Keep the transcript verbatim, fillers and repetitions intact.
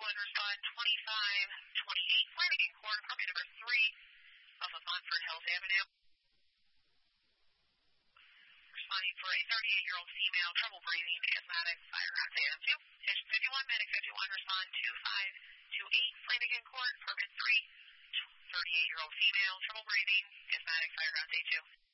one, respond twenty-five twenty-eight, Flanagan Court, apartment number three off of Montford Hills Avenue. Responding for a thirty-eight-year-old female, trouble breathing, asthmatic, fire out to A M two. Station fifty-one, medic fifty-one, respond two five two eight, Flanagan Court, apartment three, thirty-eight-year-old female, trouble breathing, asthmatic, fire out to A two.